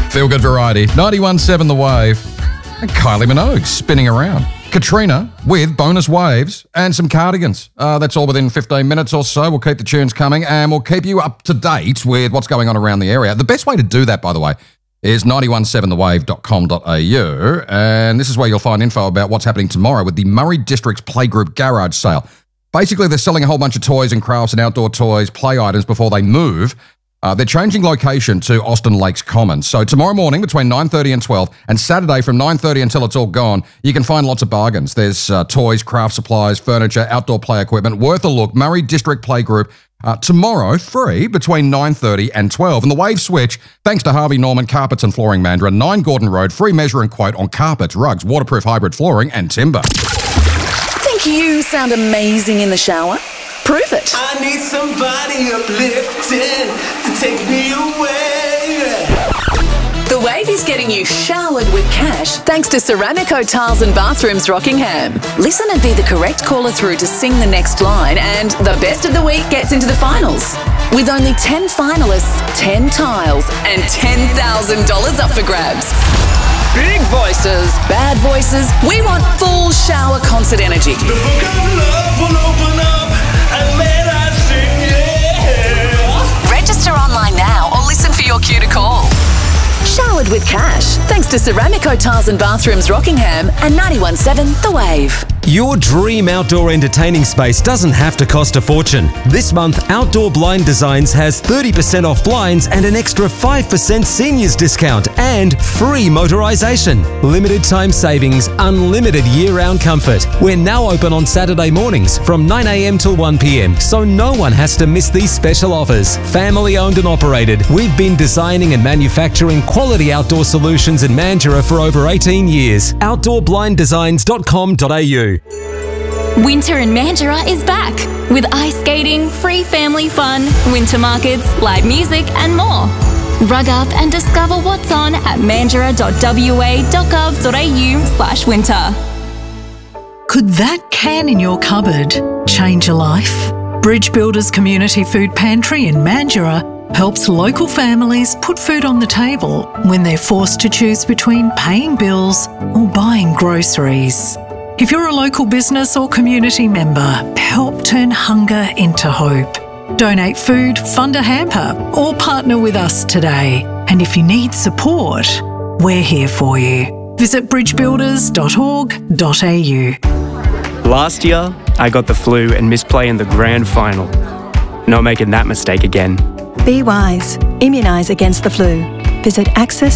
Feel good variety. 91.7 The Wave. And Kylie Minogue spinning around. Katrina with bonus waves and some cardigans. That's all within 15 minutes or so. We'll keep the tunes coming and we'll keep you up to date with what's going on around the area. The best way to do that, by the way, is 917thewave.com.au, and this is where you'll find info about what's happening tomorrow with the Murray District's Playgroup Garage Sale. Basically, they're selling a whole bunch of toys and crafts and outdoor toys, play items before they move. They're changing location to Austin Lakes Commons. So tomorrow morning between 9:30 and 12, and Saturday from 9:30 until it's all gone, you can find lots of bargains. There's toys, craft supplies, furniture, outdoor play equipment. Worth a look. Murray District Playgroup. Tomorrow, free between 9:30 and 12. And the Wave Switch, thanks to Harvey Norman Carpets and Flooring Mandurah, 9 Gordon Road, free measure and quote on carpets, rugs, waterproof hybrid flooring and timber. Think you sound amazing in the shower? Prove it. I need somebody uplifting to take me away. The Wave is getting you showered with cash thanks to Ceramico Tiles and Bathrooms Rockingham. Listen and be the correct caller through to sing the next line, and the best of the week gets into the finals. With only 10 finalists, 10 tiles, and $10,000 up for grabs. Big voices, bad voices, we want full shower concert energy. The book of love will open up and let us sing, yeah. Register online now or listen for your cue to call. Showered with cash, thanks to Ceramico Tiles and Bathrooms Rockingham and 91.7 The Wave. Your dream outdoor entertaining space doesn't have to cost a fortune. This month, Outdoor Blind Designs has 30% off blinds and an extra 5% seniors discount and free motorisation. Limited time savings, unlimited year-round comfort. We're now open on Saturday mornings from 9 a.m. till 1 p.m, so no one has to miss these special offers. Family owned and operated, we've been designing and manufacturing quality outdoor solutions in Mandurah for over 18 years. OutdoorBlindDesigns.com.au. Winter in Mandurah is back with ice skating, free family fun, winter markets, live music and more. Rug up and discover what's on at mandurah.wa.gov.au/winter. Could that can in your cupboard change your life? Bridge Builders Community Food Pantry in Mandurah helps local families put food on the table when they're forced to choose between paying bills or buying groceries. If you're a local business or community member, help turn hunger into hope. Donate food, fund a hamper, or partner with us today. And if you need support, we're here for you. Visit bridgebuilders.org.au. Last year, I got the flu and missed play in the grand final. Not making that mistake again. Be wise. Immunise against the flu. Visit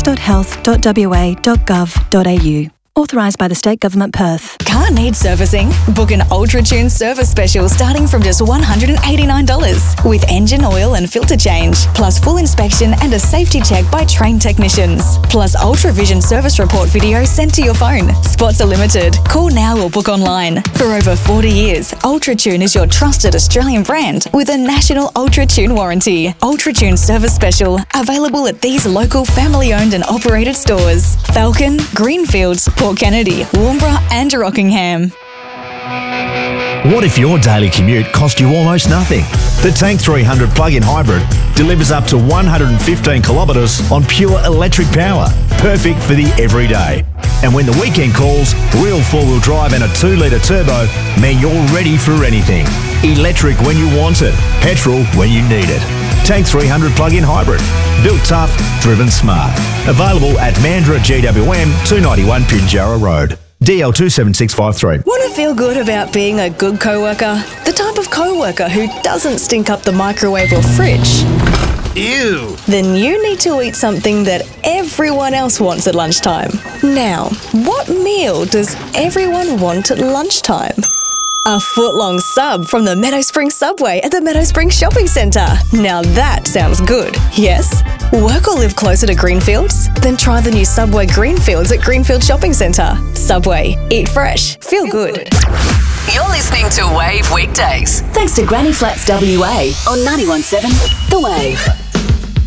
access.health.wa.gov.au. Authorised by the State Government, Perth. Car needs servicing? Book an UltraTune service special starting from just $189 with engine oil and filter change, plus full inspection and a safety check by trained technicians, plus UltraVision service report video sent to your phone. Spots are limited. Call now or book online. For over 40 years, UltraTune is your trusted Australian brand with a national UltraTune warranty. UltraTune service special available at these local family-owned and operated stores: Falcon, Greenfields, Port Kennedy, Warnbro and Rockingham. What if your daily commute cost you almost nothing? The Tank 300 plug-in hybrid delivers up to 115 kilometres on pure electric power, perfect for the everyday. And when the weekend calls, real four-wheel drive and a 2-litre turbo mean you're ready for anything. Electric when you want it, petrol when you need it. Tank 300 plug-in hybrid. Built tough, driven smart. Available at Mandurah GWM 291 Pinjarra Road. DL 27653. Want to feel good about being a good co-worker? The type of co-worker who doesn't stink up the microwave or fridge? Ew. Then you need to eat something that everyone else wants at lunchtime. Now, what meal does everyone want at lunchtime? A foot-long sub from the Meadow Springs Subway at the Meadow Springs Shopping Centre. Now that sounds good, yes? Work or live closer to Greenfields? Then try the new Subway Greenfields at Greenfield Shopping Centre. Subway. Eat fresh. Feel good. You're listening to Wave Weekdays. Thanks to Granny Flats WA on 91.7 The Wave.